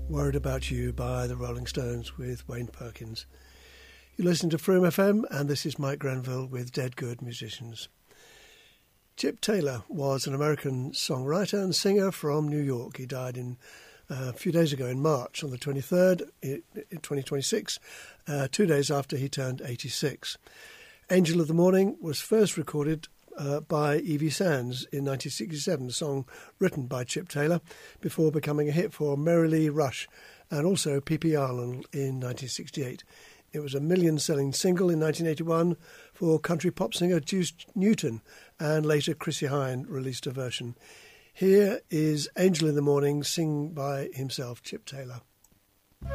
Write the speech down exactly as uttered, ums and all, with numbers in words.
Worried About You by the Rolling Stones with Wayne Perkins. You listen to Frome F M, and this is Mike Granville with Dead Good Musicians. Chip Taylor was an American songwriter and singer from New York. He died in uh, a few days ago in March, on the twenty-third, in twenty twenty-six, uh, two days after he turned eighty-six. Angel of the Morning was first recorded Uh, by Evie Sands in nineteen sixty-seven, a song written by Chip Taylor, before becoming a hit for Merrily Rush and also P P Ireland in nineteen sixty-eight. It was a million-selling single in nineteen eighty-one for country pop singer Juice Newton, and later Chrissie Hynde released a version. Here is Angel in the Morning, sung by himself, Chip Taylor.